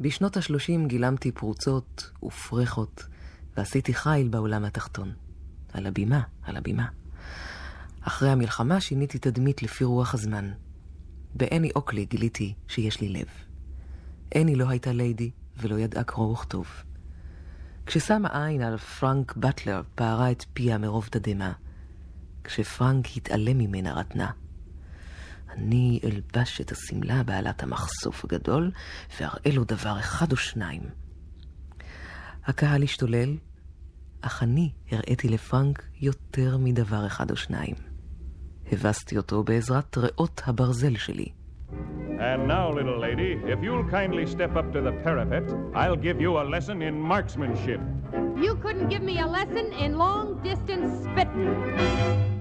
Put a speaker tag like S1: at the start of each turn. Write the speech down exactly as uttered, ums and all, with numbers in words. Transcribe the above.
S1: בשנות השלושים גילמתי פרוצות ופרחות, ועשיתי חיל בעולם התחתון. על הבימה, על הבימה. אחרי המלחמה שיניתי תדמית לפי רוח הזמן. באני אוקלי גיליתי שיש לי לב. אני לא הייתה ליידי ולא ידעה קרוא וכתוב. כששמה עין על פרנק בטלר פערה את פיה מרוב תדמה. כשפרנק התעלם ממנה רתנה. אני אלבש את הסמלה בעלת המחשוף הגדול ואראה לו דבר אחד או שניים. הקהל השתולל, אך אני הראיתי לפרנק יותר מדבר אחד או שניים. הבסתי אותו בעזרת ריאות הברזל שלי.
S2: And now, little lady, if you'll kindly step up to the parapet, I'll give you a lesson in marksmanship.
S3: You couldn't give me a lesson in long-distance spitting.